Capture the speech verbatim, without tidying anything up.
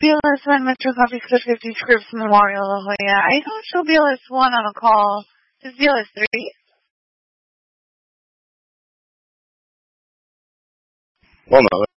B L S one, Metro Coffee Club fifty Scripps Memorial, La Jolla. I don't show B L S one on a call. Is B L S three? Well, no,